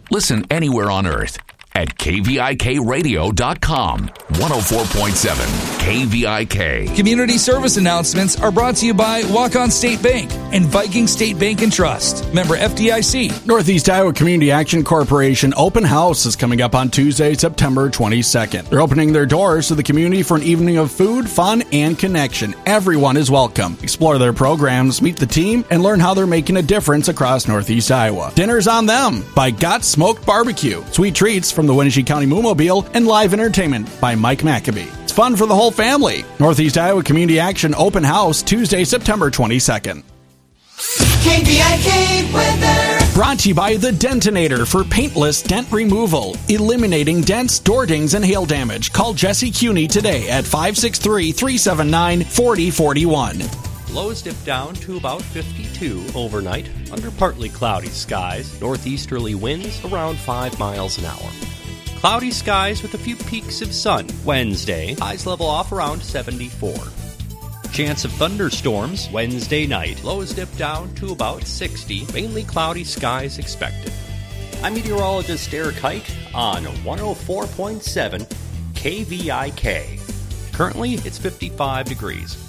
Listen anywhere on earth at kvikradio.com. 104.7 KVIK. Community service announcements are brought to you by Walk-On State Bank and Viking State Bank and Trust. Member FDIC. Northeast Iowa Community Action Corporation Open House is coming up on Tuesday, September 22nd. They're opening their doors to the community for an evening of food, fun, and connection. Everyone is welcome. Explore their programs, meet the team, and learn how they're making a difference across Northeast Iowa. Dinner's on them by Got Smoked Barbecue. Sweet treats from the Wenatchee County Moo-Mobile, and live entertainment by Mike Maccabee. It's fun for the whole family. Northeast Iowa Community Action Open House, Tuesday, September 22nd. KVIK weather. Brought to you by The Dentinator for paintless dent removal, eliminating dents, door dings, and hail damage. Call Jesse Cuney today at 563-379-4041. Lows dip down to about 52 overnight under partly cloudy skies. Northeasterly winds around 5 miles an hour. Cloudy skies with a few peaks of sun. Wednesday, highs level off around 74. Chance of thunderstorms Wednesday night. Lows dip down to about 60. Mainly cloudy skies expected. I'm meteorologist Eric Hite on 104.7 KVIK. Currently, it's 55 degrees.